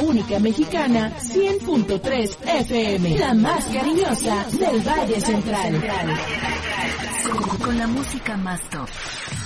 única mexicana 100.3 FM, la más cariñosa del Valle Central. Con la música más top.